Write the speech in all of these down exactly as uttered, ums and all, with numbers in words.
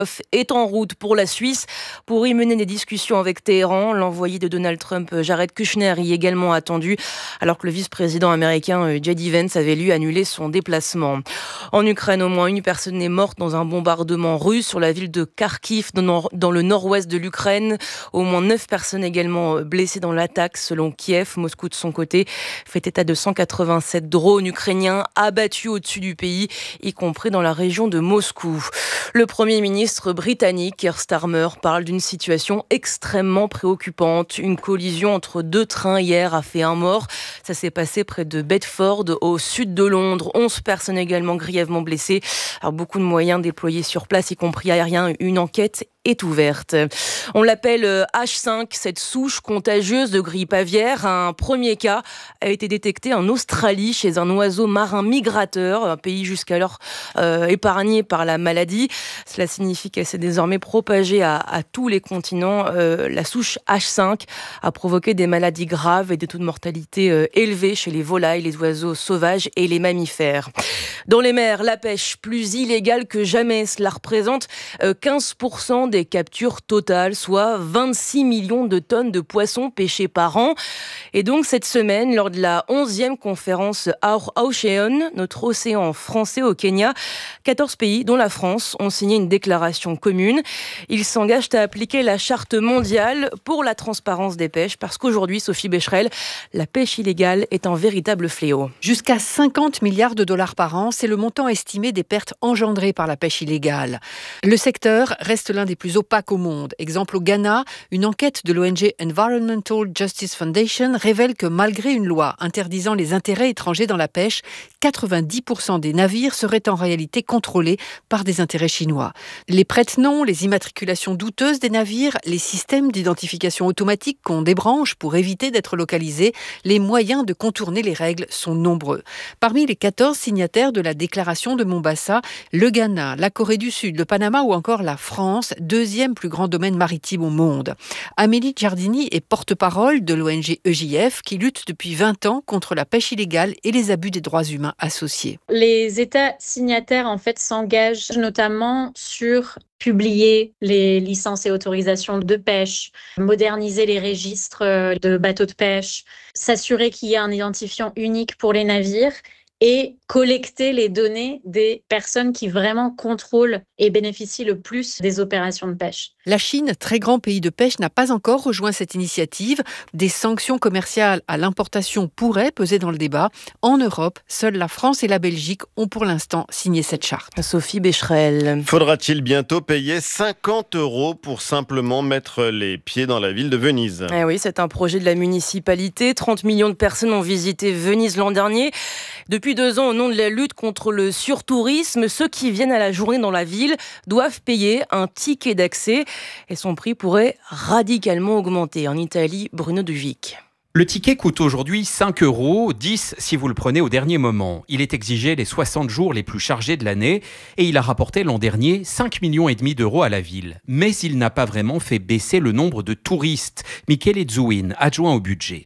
est en route pour la Suisse pour y mener des discussions avec Téhéran. L'envoyé de Donald Trump, Jared Kushner, y est également attendu, alors que le vice-président américain J D Vance avait lui annulé son déplacement. En Ukraine, au moins une personne est morte dans un bombardement russe sur la ville de Kharkiv, dans le nord-ouest de l'Ukraine. Au moins neuf personnes également blessées dans l'attaque, selon Kiev. Moscou, de son côté, fait état de cent quatre-vingt-sept drones ukrainiens abattus au-dessus du pays, y compris dans la région de Moscou. Le Premier ministre britannique Keir Starmer parle d'une situation extrêmement préoccupante. Une collision entre deux trains hier a fait un mort. Ça s'est passé près de Bedford, au sud de Londres. onze personnes également grièvement blessées. Alors, beaucoup de moyens déployés sur place, y compris aériens. Une enquête est ouverte. On l'appelle H cinq, cette souche contagieuse de grippe aviaire. Un premier cas a été détecté en Australie chez un oiseau marin migrateur, un pays jusqu'alors euh, épargné par la maladie. Cela signifie qu'elle s'est désormais propagée à, à tous les continents. Euh, la souche H cinq a provoqué des maladies graves et des taux de mortalité euh, élevés chez les volailles, les oiseaux sauvages et les mammifères. Dans les mers, la pêche plus illégale que jamais. Cela représente euh, quinze pour cent des captures totales, soit vingt-six millions de tonnes de poissons pêchés par an. Et donc cette semaine, lors de la onzième conférence Our Ocean, notre océan français au Kenya, quatorze pays, dont la France, ont signé une déclaration commune. Ils s'engagent à appliquer la charte mondiale pour la transparence des pêches, parce qu'aujourd'hui, Sophie Becherel, la pêche illégale est un véritable fléau. Jusqu'à cinquante milliards de dollars par an, c'est le montant estimé des pertes engendrées par la pêche illégale. Le secteur reste l'un des plus opaques au monde. Exemple au Ghana, une enquête de l'O N G Environmental Justice Foundation révèle que malgré une loi interdisant les intérêts étrangers dans la pêche, quatre-vingt-dix pour cent des navires seraient en réalité contrôlés par des intérêts chinois. Les prête-noms, les immatriculations douteuses des navires, les systèmes d'identification automatique qu'on débranche pour éviter d'être localisés, les moyens de contourner les règles sont nombreux. Parmi les quatorze signataires de la déclaration de Mombasa, le Ghana, la Corée du Sud, le Panama ou encore la France, deuxième plus grand domaine maritime au monde. Amélie Giardini est porte-parole de l'O N G E J F qui lutte depuis vingt ans contre la pêche illégale et les abus des droits humains associés. Les États signataires en fait s'engagent notamment sur publier les licences et autorisations de pêche, moderniser les registres de bateaux de pêche, s'assurer qu'il y ait un identifiant unique pour les navires et collecter les données des personnes qui vraiment contrôlent et bénéficient le plus des opérations de pêche. La Chine, très grand pays de pêche, n'a pas encore rejoint cette initiative. Des sanctions commerciales à l'importation pourraient peser dans le débat. En Europe, seules la France et la Belgique ont pour l'instant signé cette charte. Sophie Becherel. Faudra-t-il bientôt payer cinquante euros pour simplement mettre les pieds dans la ville de Venise ? Eh oui, c'est un projet de la municipalité. trente millions de personnes ont visité Venise l'an dernier. Depuis deux ans, au nom de la lutte contre le surtourisme, ceux qui viennent à la journée dans la ville doivent payer un ticket d'accès et son prix pourrait radicalement augmenter. En Italie, Bruno Duvic. Le ticket coûte aujourd'hui cinq euros, dix si vous le prenez au dernier moment. Il est exigé les soixante jours les plus chargés de l'année et il a rapporté l'an dernier cinq millions et demi d'euros à la ville. Mais il n'a pas vraiment fait baisser le nombre de touristes. Michele Zouin, adjoint au budget.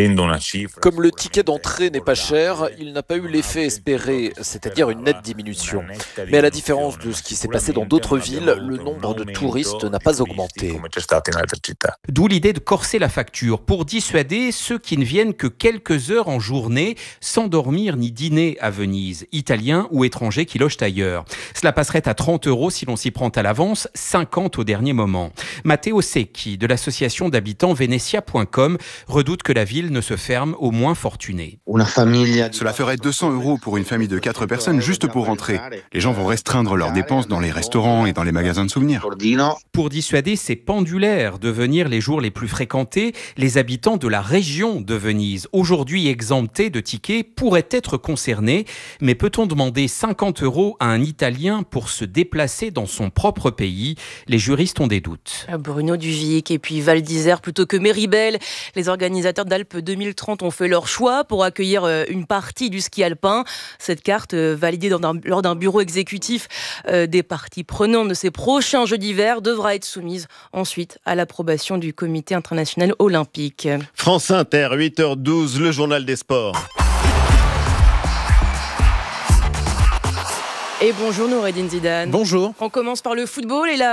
Comme le ticket d'entrée n'est pas cher, il n'a pas eu l'effet espéré, c'est-à-dire une nette diminution. Mais à la différence de ce qui s'est passé dans d'autres villes, le nombre de touristes n'a pas augmenté. D'où l'idée de corser la facture pour dissuader ceux qui ne viennent que quelques heures en journée sans dormir ni dîner à Venise, italiens ou étrangers qui logent ailleurs. Cela passerait à trente euros si l'on s'y prend à l'avance, cinquante au dernier moment. Matteo Secchi de l'association d'habitants Venezia point com redoute que la ville ne se ferme aux moins fortunés. Cela ferait deux cents euros pour une famille de quatre personnes juste pour rentrer. Les gens vont restreindre leurs dépenses dans les restaurants et dans les magasins de souvenirs. Pour dissuader ces pendulaires de venir les jours les plus fréquentés, les habitants de la région de Venise, aujourd'hui exemptés de tickets, pourraient être concernés. Mais peut-on demander cinquante euros à un Italien pour se déplacer dans son propre pays ? Les juristes ont des doutes. Bruno Duvic et puis Val d'Isère plutôt que Méribel. Les organisateurs d'Alpes deux mille trente ont fait leur choix pour accueillir une partie du ski alpin. Cette carte, validée dans un, lors d'un bureau exécutif euh, des parties prenantes de ces prochains Jeux d'hiver, devra être soumise ensuite à l'approbation du Comité international olympique. France Inter, huit heures douze, le journal des sports. Et bonjour Noureddine Zidane. Bonjour. On commence par le football et la